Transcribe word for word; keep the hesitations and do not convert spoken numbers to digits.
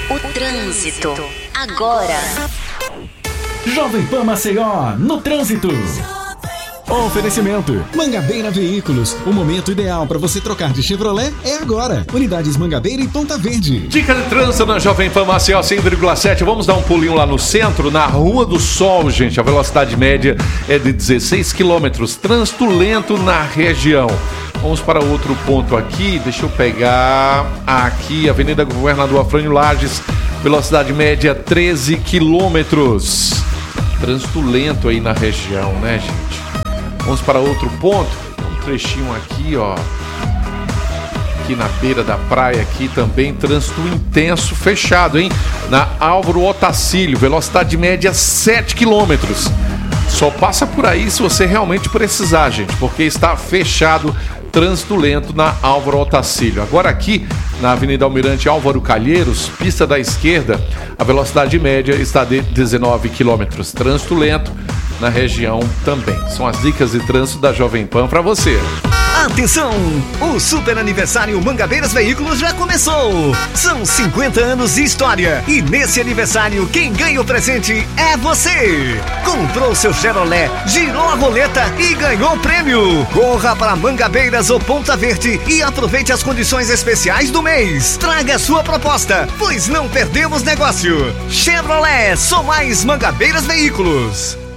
O trânsito, agora. Jovem Pan Maceió, no trânsito. Oferecimento Mangabeira Veículos, o momento ideal para você trocar de Chevrolet é agora. Unidades Mangabeira e Ponta Verde. Dica de trânsito na Jovem Pan Maceió cem vírgula sete. Vamos dar um pulinho lá no centro, na Rua do Sol, gente. A velocidade média é de dezesseis quilômetros. Trânsito lento na região. Vamos para outro ponto aqui. Deixa eu pegar aqui, Avenida Governador Afrânio Lages. Velocidade média treze quilômetros. Trânsito lento aí na região, né, gente? Vamos para outro ponto, um trechinho aqui, ó, aqui na beira da praia, aqui também, trânsito intenso, fechado, hein? Na Álvaro Otacílio, velocidade média sete quilômetros. Só passa por aí se você realmente precisar, gente, porque está fechado, trânsito lento na Álvaro Otacílio. Agora aqui, na Avenida Almirante Álvaro Calheiros, pista da esquerda, a velocidade média está de dezenove quilômetros. Trânsito lento na região também. São as dicas de trânsito da Jovem Pan para você. Atenção! O super aniversário Mangabeiras Veículos já começou! São cinquenta anos de história e nesse aniversário quem ganha o presente é você! Comprou seu Chevrolet, girou a roleta e ganhou o prêmio! Corra para Mangabeiras ou Ponta Verde e aproveite as condições especiais do mês! Traga a sua proposta, pois não perdemos negócio! Chevrolet, só mais Mangabeiras Veículos!